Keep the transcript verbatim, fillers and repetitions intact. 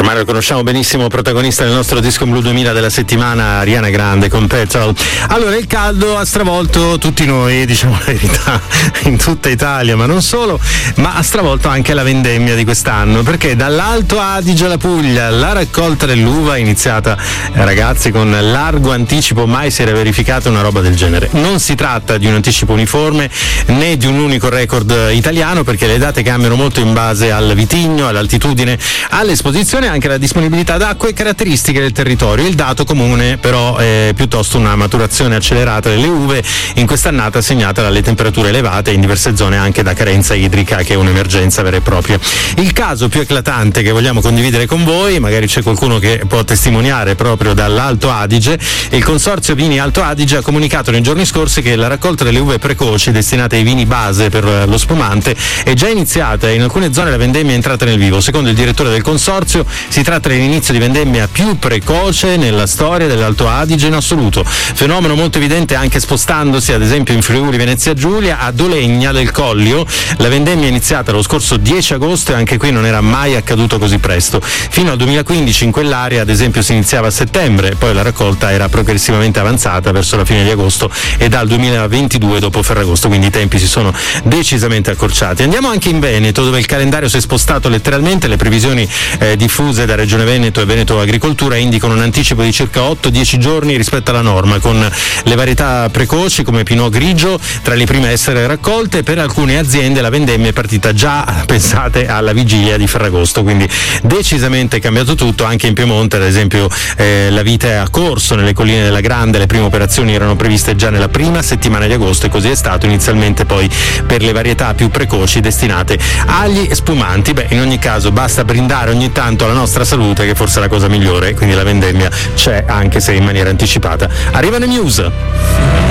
ormai lo conosciamo benissimo, protagonista del nostro Disco Blu duemila della settimana, Ariana Grande con Petrol. Allora, il caldo ha stravolto tutti noi, diciamo la verità, in tutta Italia, ma non solo, ma ha stravolto anche la vendemmia di quest'anno, perché dall'Alto Adige alla Puglia la raccolta dell'uva è iniziata, eh, ragazzi, con largo anticipo, mai si era verificata una roba del genere. Non si tratta di un anticipo uniforme né di un unico record italiano, perché le date cambiano molto in base al vitigno, all'altitudine, all'esposizione e anche alla disponibilità d'acqua e caratteristiche del territorio. Il dato comune però è piuttosto una maturazione accelerata delle uve in quest'annata, segnata dalle temperature elevate in diverse zone anche da carenza idrica, che è un'emergenza vera e propria. Il caso più eclatante che vogliamo condividere con voi, magari c'è qualcuno che può testimoniare proprio dall'Alto Adige, il Consorzio Vini Alto Adige ha comunicato nei giorni scorsi che la raccolta delle uve precoci destinate ai vini base per lo spumante è già iniziata e in alcune zone la vendemmia è entrata nel vivo. Secondo il direttore del consorzio si tratta dell'inizio di vendemmia più precoce nella storia dell'Alto Adige in assoluto, fenomeno molto evidente anche spostandosi ad esempio in Friuli Venezia Giulia, a Dolegna del Collio. La vendemmia è iniziata lo scorso dieci agosto e anche qui non era mai accaduto così presto. Fino al duemilaquindici in quell'area ad esempio si iniziava a settembre, poi la raccolta era progressivamente avanzata verso la fine di agosto e dal duemilaventidue dopo Ferragosto, quindi i tempi si sono decisamente accorciati. Andiamo anche in Veneto, dove il calendario si è spostato letteralmente. Le previsioni eh, diffuse da Regione Veneto e Veneto Agricoltura indicano un anticipo di circa otto dieci giorni rispetto alla norma, con le varietà precoci come Pinot Grigio tra le prime a essere raccolte. Per alcune aziende la vendemmia è partita già, pensate, alla vigilia di Ferragosto, quindi decisamente è cambiato tutto. Anche in Piemonte ad esempio eh, la vite è a corso nelle colline della Grande, le prime operazioni erano previste già nella prima settimana di agosto e così è stato inizialmente poi per le varietà più precoci destinate agli spumanti. Beh, in ogni caso basta brindare ogni tanto alla nostra salute, che forse è la cosa migliore, quindi la vendemmia c'è anche se in maniera anticipata. Arrivano i news.